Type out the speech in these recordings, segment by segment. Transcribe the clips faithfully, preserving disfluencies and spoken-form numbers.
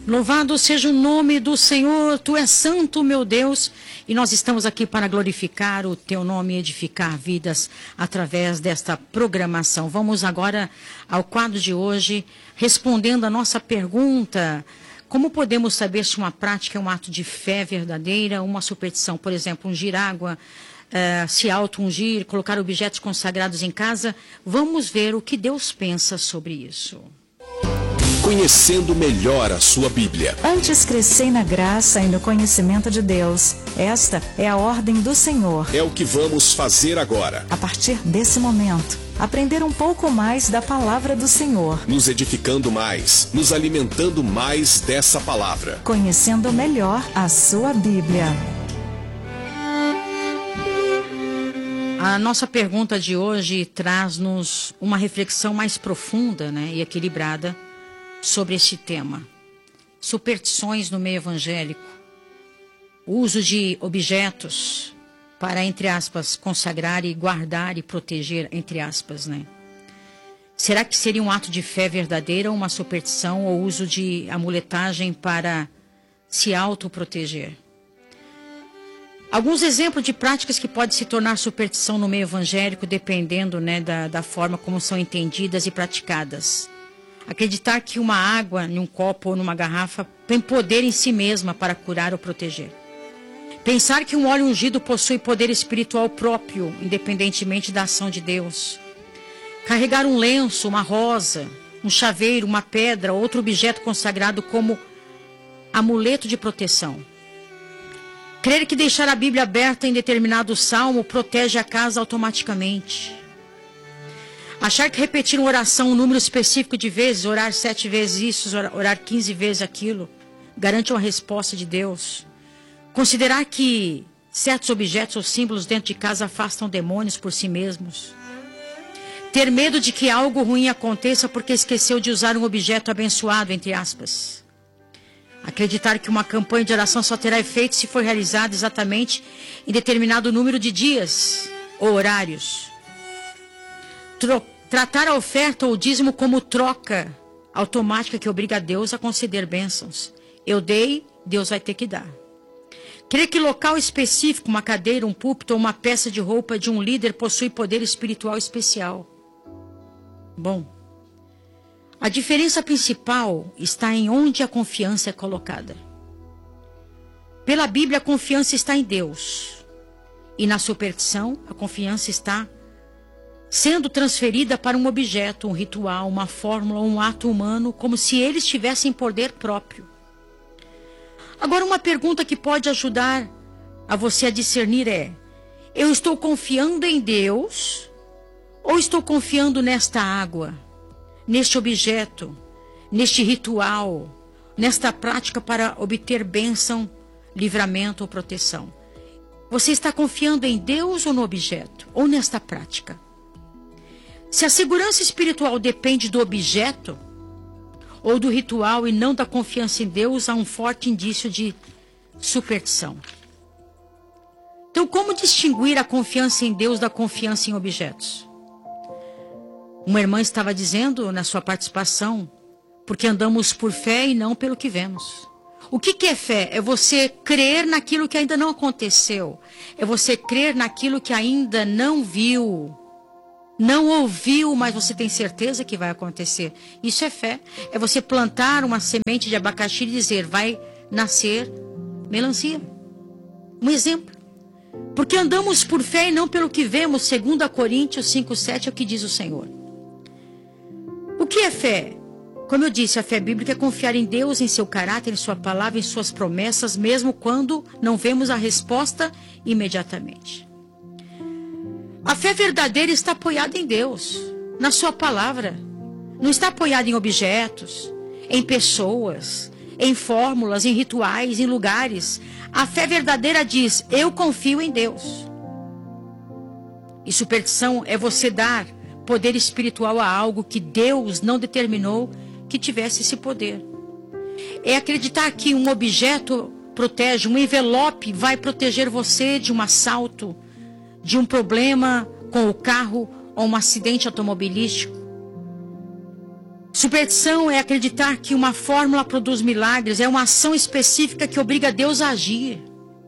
Louvado seja o nome do Senhor, Tu és santo, meu Deus, e nós estamos aqui para glorificar o Teu nome e edificar vidas através desta programação. Vamos agora ao quadro de hoje, respondendo a nossa pergunta: como podemos saber se uma prática é um ato de fé verdadeira ou uma superstição? Por exemplo, ungir água, uh, se auto-ungir, colocar objetos consagrados em casa. Vamos ver o que Deus pensa sobre isso. Conhecendo melhor a sua Bíblia. Antes crescei na graça e no conhecimento de Deus. Esta é a ordem do Senhor. É o que vamos fazer agora. A partir desse momento, aprender um pouco mais da palavra do Senhor. Nos edificando mais, nos alimentando mais dessa palavra. Conhecendo melhor a sua Bíblia. A nossa pergunta de hoje traz-nos uma reflexão mais profunda, né, e equilibrada sobre este tema: superstições no meio evangélico, o uso de objetos para, entre aspas, consagrar e guardar e proteger, entre aspas, né? Será que seria um ato de fé verdadeira ou uma superstição, ou uso de amuletagem para se autoproteger? Alguns exemplos de práticas que podem se tornar superstição no meio evangélico, dependendo, né, da, da forma como são entendidas e praticadas. Acreditar que uma água em um copo ou numa garrafa tem poder em si mesma para curar ou proteger. Pensar que um óleo ungido possui poder espiritual próprio, independentemente da ação de Deus. Carregar um lenço, uma rosa, um chaveiro, uma pedra, outro objeto consagrado como amuleto de proteção. Crer que deixar a Bíblia aberta em determinado salmo protege a casa automaticamente. Achar que repetir uma oração um número específico de vezes, orar sete vezes isso, orar quinze vezes aquilo, garante uma resposta de Deus. Considerar que certos objetos ou símbolos dentro de casa afastam demônios por si mesmos. Ter medo de que algo ruim aconteça porque esqueceu de usar um objeto abençoado, entre aspas. Acreditar que uma campanha de oração só terá efeito se for realizada exatamente em determinado número de dias ou horários. Tro- tratar a oferta ou o dízimo como troca automática que obriga a Deus a conceder bênçãos. Eu dei, Deus vai ter que dar. Crer que local específico, uma cadeira, um púlpito ou uma peça de roupa de um líder possui poder espiritual especial. Bom, a diferença principal está em onde a confiança é colocada. Pela Bíblia, a confiança está em Deus. E na superstição, a confiança está sendo transferida para um objeto, um ritual, uma fórmula, um ato humano, como se eles tivessem poder próprio. Agora, uma pergunta que pode ajudar a você a discernir é: eu estou confiando em Deus ou estou confiando nesta água, neste objeto, neste ritual, nesta prática para obter bênção, livramento ou proteção? Você está confiando em Deus ou no objeto, ou nesta prática? Se a segurança espiritual depende do objeto ou do ritual e não da confiança em Deus, há um forte indício de superstição. Então, como distinguir a confiança em Deus da confiança em objetos? Uma irmã estava dizendo na sua participação: porque andamos por fé e não pelo que vemos. O que que é fé? É você crer naquilo que ainda não aconteceu. É você crer naquilo que ainda não viu. Não ouviu, mas você tem certeza que vai acontecer. Isso é fé. É você plantar uma semente de abacaxi e dizer: vai nascer melancia. Um exemplo. Porque andamos por fé e não pelo que vemos, segundo Coríntios cinco, sete, é o que diz o Senhor. O que é fé? Como eu disse, a fé bíblica é confiar em Deus, em seu caráter, em sua palavra, em suas promessas, mesmo quando não vemos a resposta imediatamente. A fé verdadeira está apoiada em Deus, na sua palavra. Não está apoiada em objetos, em pessoas, em fórmulas, em rituais, em lugares. A fé verdadeira diz: eu confio em Deus. E superstição é você dar poder espiritual a algo que Deus não determinou que tivesse esse poder. É acreditar que um objeto protege, um envelope vai proteger você de um assalto, de um problema com o carro ou um acidente automobilístico. Superstição é acreditar que uma fórmula produz milagres, é uma ação específica que obriga Deus a agir.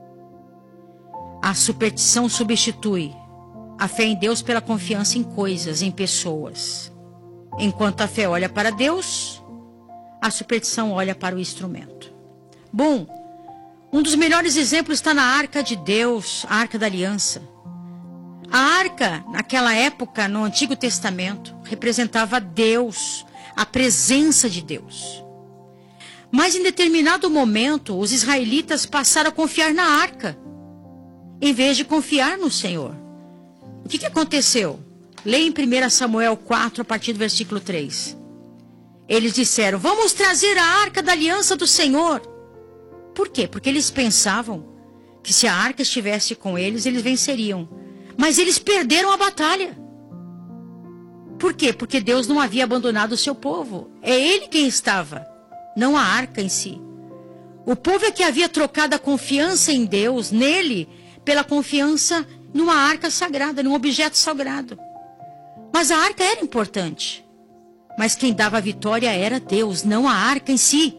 A superstição substitui a fé em Deus pela confiança em coisas, em pessoas. Enquanto a fé olha para Deus, a superstição olha para o instrumento. Bom, um dos melhores exemplos está na Arca de Deus, a Arca da Aliança. A Arca, naquela época, no Antigo Testamento, representava Deus, a presença de Deus. Mas em determinado momento, os israelitas passaram a confiar na Arca, em vez de confiar no Senhor. O que, que aconteceu? Leia em primeiro Samuel quatro, a partir do versículo três. Eles disseram, vamos trazer a Arca da Aliança do Senhor. Por quê? Porque eles pensavam que se a Arca estivesse com eles, eles venceriam. Mas eles perderam a batalha. Por quê? Porque Deus não havia abandonado o seu povo. É Ele quem estava, não a Arca em si. O povo é que havia trocado a confiança em Deus, nele, pela confiança numa arca sagrada, num objeto sagrado. Mas a arca era importante. Mas quem dava a vitória era Deus, não a arca em si.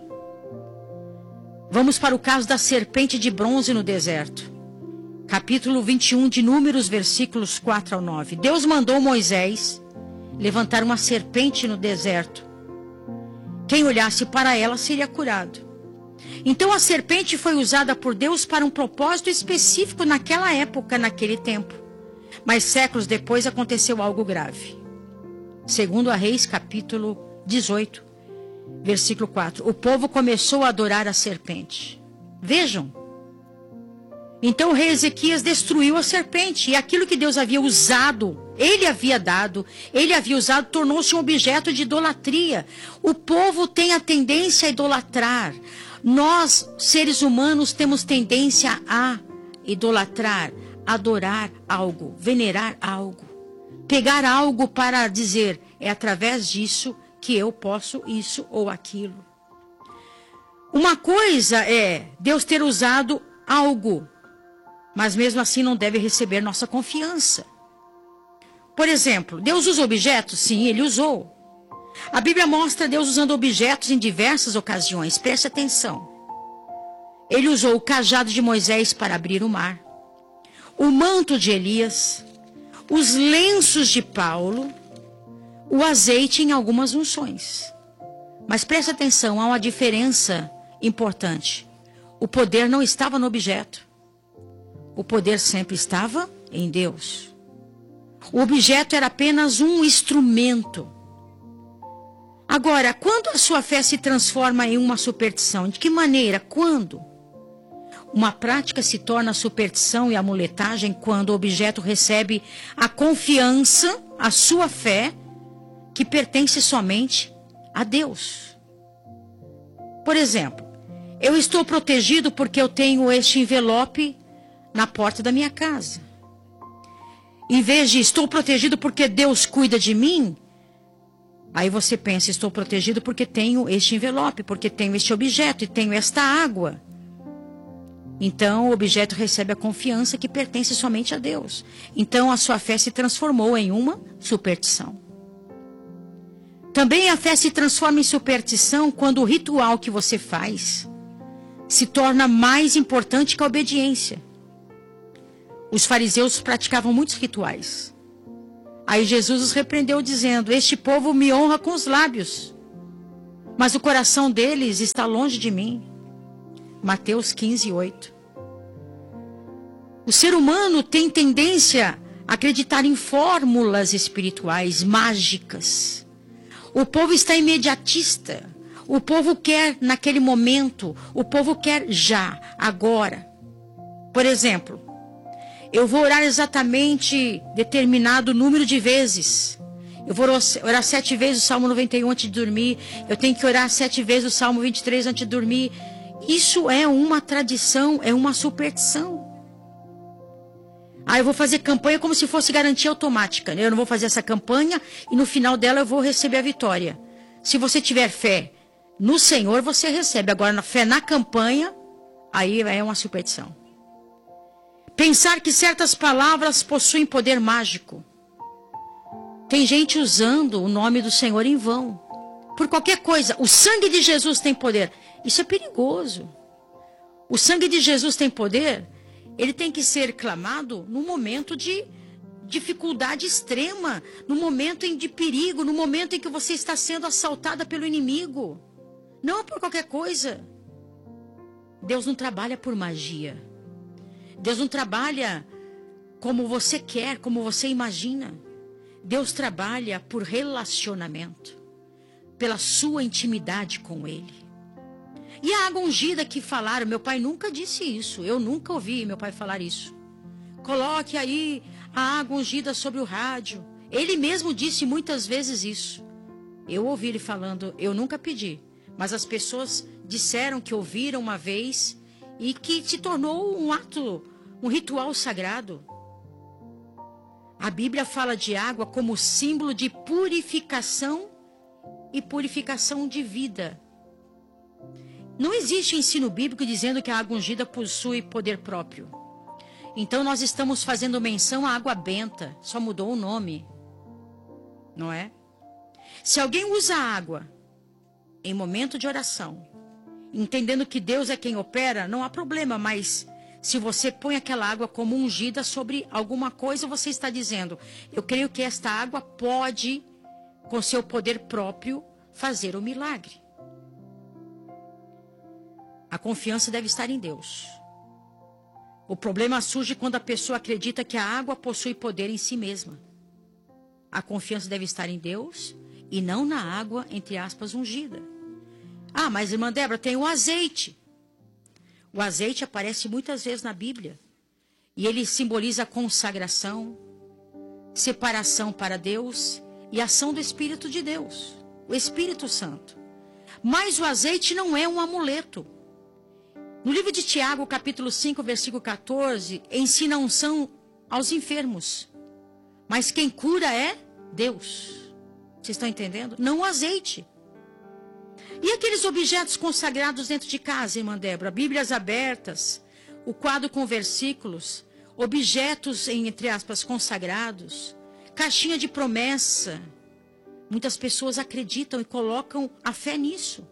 Vamos para o caso da serpente de bronze no deserto. Capítulo vinte e um de Números, versículos quatro ao nove. Deus mandou Moisés levantar uma serpente no deserto. Quem olhasse para ela seria curado. Então a serpente foi usada por Deus para um propósito específico naquela época, naquele tempo. Mas séculos depois aconteceu algo grave. Segundo a Reis, capítulo dezoito, versículo quatro. O povo começou a adorar a serpente. Vejam. Então o rei Ezequias destruiu a serpente. E aquilo que Deus havia usado, ele havia dado, ele havia usado, tornou-se um objeto de idolatria. O povo tem a tendência a idolatrar. Nós, seres humanos, temos tendência a idolatrar, adorar algo, venerar algo. Pegar algo para dizer, é através disso que eu posso isso ou aquilo. Uma coisa é Deus ter usado algo, mas mesmo assim não deve receber nossa confiança. Por exemplo, Deus usa objetos? Sim, Ele usou. A Bíblia mostra Deus usando objetos em diversas ocasiões. Preste atenção. Ele usou o cajado de Moisés para abrir o mar, o manto de Elias, os lenços de Paulo, o azeite em algumas unções. Mas preste atenção, há uma diferença importante. O poder não estava no objeto. O poder sempre estava em Deus. O objeto era apenas um instrumento. Agora, quando a sua fé se transforma em uma superstição, de que maneira? Quando? Uma prática se torna superstição e amuletagem quando o objeto recebe a confiança, a sua fé, que pertence somente a Deus. Por exemplo, eu estou protegido porque eu tenho este envelope na porta da minha casa. Em vez de estou protegido porque Deus cuida de mim, aí você pensa, estou protegido porque tenho este envelope, porque tenho este objeto e tenho esta água. Então o objeto recebe a confiança que pertence somente a Deus. Então a sua fé se transformou em uma superstição. Também a fé se transforma em superstição quando o ritual que você faz se torna mais importante que a obediência. Os fariseus praticavam muitos rituais. Aí Jesus os repreendeu dizendo, este povo me honra com os lábios, mas o coração deles está longe de mim. Mateus quinze, oito. O ser humano tem tendência a acreditar em fórmulas espirituais, mágicas. O povo está imediatista. O povo quer naquele momento. O povo quer já, agora. Por exemplo, eu vou orar exatamente determinado número de vezes. Eu vou orar sete vezes o Salmo noventa e um antes de dormir. Eu tenho que orar sete vezes o Salmo vinte e três antes de dormir. Isso é uma tradição, é uma superstição. Ah, eu vou fazer campanha como se fosse garantia automática. Eu não vou fazer essa campanha e no final dela eu vou receber a vitória. Se você tiver fé no Senhor, você recebe. Agora, na fé na campanha, aí é uma superstição. Pensar que certas palavras possuem poder mágico. Tem gente usando o nome do Senhor em vão. por qualquer coisa. O sangue de Jesus tem poder. Isso é perigoso. O sangue de Jesus tem poder. Ele tem que ser clamado no momento de dificuldade extrema, no momento de perigo, no momento em que você está sendo assaltada pelo inimigo. Não por qualquer coisa. Deus não trabalha por magia. Deus não trabalha como você quer, como você imagina. Deus trabalha por relacionamento, pela sua intimidade com Ele. E a água ungida que falaram, meu pai nunca disse isso, eu nunca ouvi meu pai falar isso. Coloque aí a água ungida sobre o rádio. Ele mesmo disse muitas vezes isso. Eu ouvi ele falando, eu nunca pedi, mas as pessoas disseram que ouviram uma vez e que se tornou um ato, um ritual sagrado. A Bíblia fala de água como símbolo de purificação e purificação de vida. Não existe ensino bíblico dizendo que a água ungida possui poder próprio. Então nós estamos fazendo menção à água benta, só mudou o nome, não é? Se alguém usa água em momento de oração, entendendo que Deus é quem opera, não há problema, mas se você põe aquela água como ungida sobre alguma coisa, você está dizendo, eu creio que esta água pode, com seu poder próprio, fazer o milagre. A confiança deve estar em Deus. O problema surge quando a pessoa acredita que a água possui poder em si mesma. A confiança deve estar em Deus e não na água, entre aspas, ungida. Ah, mas irmã Débora, tem o azeite. O azeite aparece muitas vezes na Bíblia. E ele simboliza consagração, separação para Deus e ação do Espírito de Deus, o Espírito Santo. Mas o azeite não é um amuleto. No livro de Tiago, capítulo cinco, versículo quatorze, ensina a unção aos enfermos. Mas quem cura é Deus. Vocês estão entendendo? Não o azeite. E aqueles objetos consagrados dentro de casa, irmã Débora? Bíblias abertas, o quadro com versículos, objetos, entre aspas, consagrados, caixinha de promessa. Muitas pessoas acreditam e colocam a fé nisso.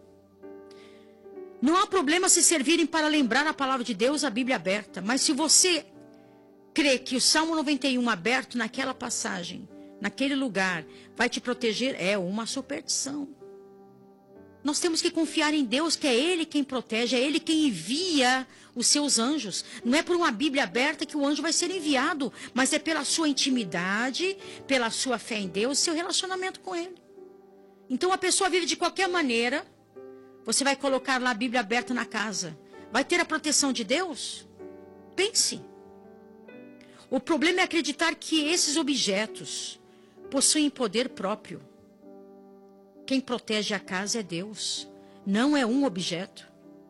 Não há problema se servirem para lembrar a palavra de Deus, a Bíblia aberta. Mas se você crê que o Salmo noventa e um aberto naquela passagem, naquele lugar, vai te proteger, é uma superstição. Nós temos que confiar em Deus, que é Ele quem protege, é Ele quem envia os seus anjos. Não é por uma Bíblia aberta que o anjo vai ser enviado, mas é pela sua intimidade, pela sua fé em Deus, seu relacionamento com Ele. Então a pessoa vive de qualquer maneira. Você vai colocar lá a Bíblia aberta na casa. Vai ter a proteção de Deus? Pense. O problema é acreditar que esses objetos possuem poder próprio. Quem protege a casa é Deus, não é um objeto.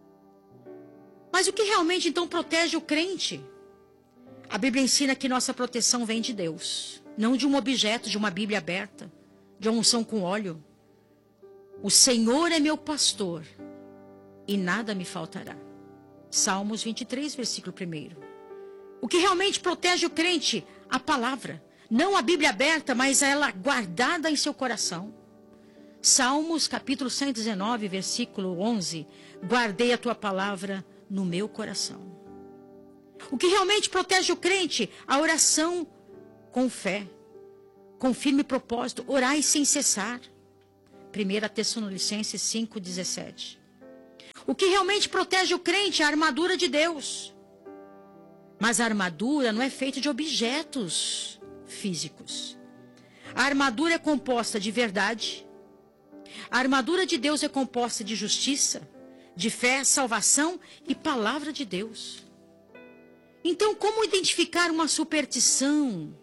Mas o que realmente então protege o crente? A Bíblia ensina que nossa proteção vem de Deus, não de um objeto, de uma Bíblia aberta, de uma unção com óleo. O Senhor é meu pastor e nada me faltará. Salmos vinte e três, versículo um. O que realmente protege o crente? A palavra. Não a Bíblia aberta, mas ela guardada em seu coração. Salmos capítulo cento e dezenove, versículo onze. Guardei a tua palavra no meu coração. O que realmente protege o crente? A oração com fé, com firme propósito. Orai sem cessar. primeira Tessalonicenses cinco, dezessete. O que realmente protege o crente é a armadura de Deus. Mas a armadura não é feita de objetos físicos. A armadura é composta de verdade. A armadura de Deus é composta de justiça, de fé, salvação e palavra de Deus. Então, como identificar uma superstição?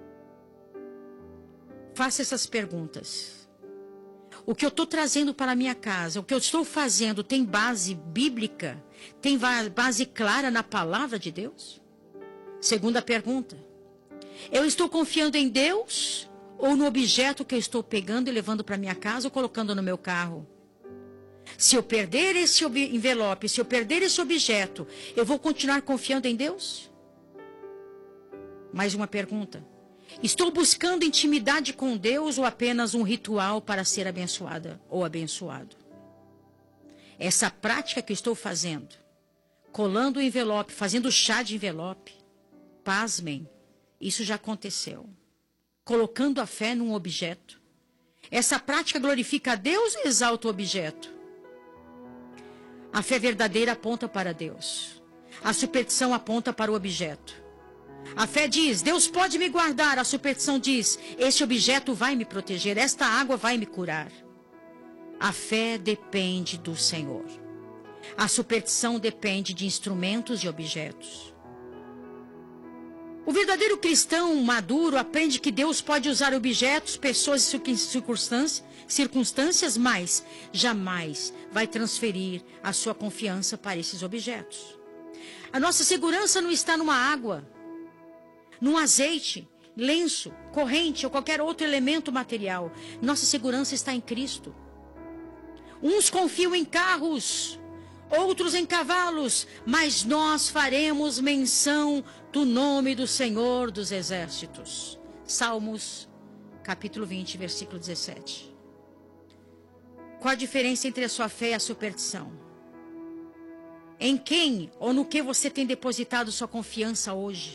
Faça essas perguntas. O que eu estou trazendo para a minha casa, o que eu estou fazendo, tem base bíblica? Tem base clara na palavra de Deus? Segunda pergunta. Eu estou confiando em Deus ou no objeto que eu estou pegando e levando para minha casa ou colocando no meu carro? Se eu perder esse envelope, se eu perder esse objeto, eu vou continuar confiando em Deus? Mais uma pergunta. Estou buscando intimidade com Deus ou apenas um ritual para ser abençoada ou abençoado? Essa prática que estou fazendo, colando o envelope, fazendo chá de envelope, pasmem, isso já aconteceu. Colocando a fé num objeto. Essa prática glorifica a Deus ou exalta o objeto? A fé verdadeira aponta para Deus. A superstição aponta para o objeto. A fé diz, Deus pode me guardar. A superstição diz, este objeto vai me proteger, esta água vai me curar. A fé depende do Senhor. A superstição depende de instrumentos e objetos. O verdadeiro cristão maduro aprende que Deus pode usar objetos, pessoas e circunstâncias, circunstâncias, mas jamais vai transferir a sua confiança para esses objetos. A nossa segurança não está numa água, num azeite, lenço, corrente ou qualquer outro elemento material. Nossa segurança está em Cristo. Uns confiam em carros, outros em cavalos, mas nós faremos menção do nome do Senhor dos Exércitos. Salmos, capítulo vinte, versículo dezessete. Qual a diferença entre a sua fé e a superstição? Em quem ou no que você tem depositado sua confiança hoje?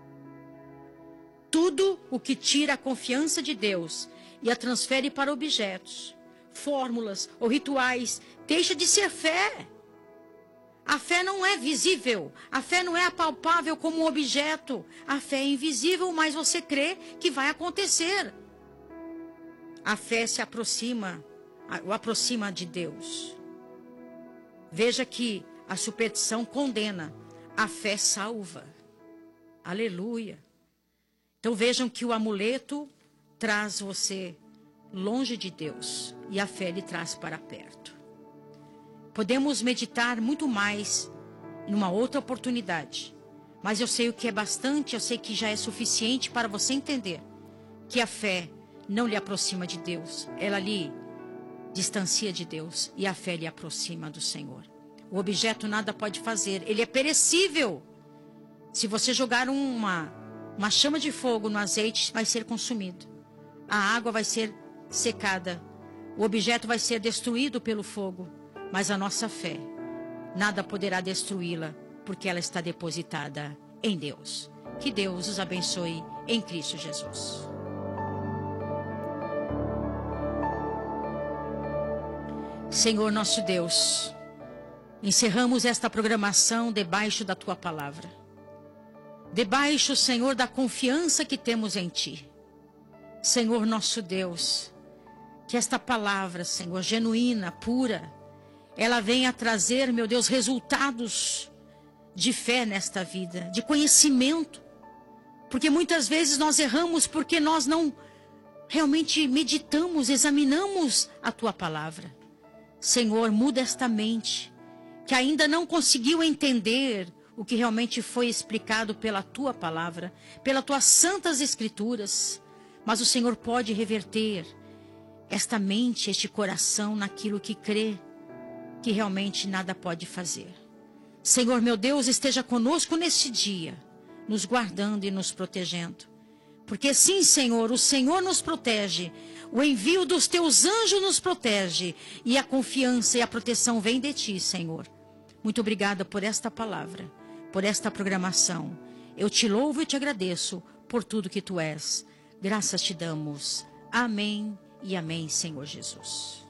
Tudo o que tira a confiança de Deus e a transfere para objetos, fórmulas ou rituais, deixa de ser fé. A fé não é visível, a fé não é apalpável como um objeto. A fé é invisível, mas você crê que vai acontecer. A fé se aproxima, o aproxima de Deus. Veja que a superstição condena, a fé salva. Aleluia. Então vejam que o amuleto traz você longe de Deus e a fé lhe traz para perto. Podemos meditar muito mais numa outra oportunidade, mas eu sei o que é bastante, eu sei que já é suficiente para você entender que a fé não lhe aproxima de Deus, ela lhe distancia de Deus e a fé lhe aproxima do Senhor. O objeto nada pode fazer, ele é perecível. Se você jogar uma Uma chama de fogo no azeite, vai ser consumido. A água vai ser secada. O objeto vai ser destruído pelo fogo. Mas a nossa fé, nada poderá destruí-la, porque ela está depositada em Deus. Que Deus os abençoe em Cristo Jesus. Senhor nosso Deus, encerramos esta programação debaixo da Tua palavra. Debaixo, Senhor, da confiança que temos em Ti. Senhor nosso Deus, que esta palavra, Senhor, genuína, pura, ela venha trazer, meu Deus, resultados de fé nesta vida, de conhecimento. Porque muitas vezes nós erramos porque nós não realmente meditamos, examinamos a Tua palavra. Senhor, muda esta mente, que ainda não conseguiu entender o que realmente foi explicado pela Tua palavra, pelas Tuas santas escrituras. Mas o Senhor pode reverter esta mente, este coração naquilo que crê, que realmente nada pode fazer. Senhor, meu Deus, esteja conosco neste dia, nos guardando e nos protegendo. Porque sim, Senhor, o Senhor nos protege, o envio dos Teus anjos nos protege, e a confiança e a proteção vem de Ti, Senhor. Muito obrigada por esta palavra, por esta programação. Eu te louvo e te agradeço por tudo que Tu és. Graças te damos. Amém e amém, Senhor Jesus.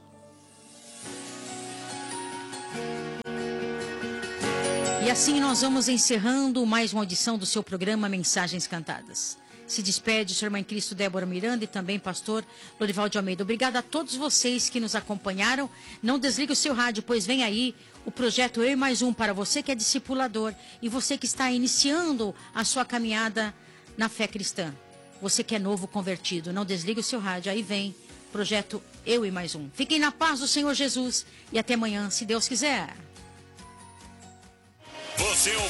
E assim nós vamos encerrando mais uma audição do seu programa Mensagens Cantadas. Se despede sua irmã em Cristo Débora Miranda e também pastor Lorival de Almeida. Obrigada a todos vocês que nos acompanharam. Não desligue o seu rádio, pois vem aí o projeto Eu e Mais Um para você que é discipulador e você que está iniciando a sua caminhada na fé cristã. Você que é novo convertido, não desligue o seu rádio. Aí vem o projeto Eu e Mais Um. Fiquem na paz do Senhor Jesus e até amanhã, se Deus quiser. Você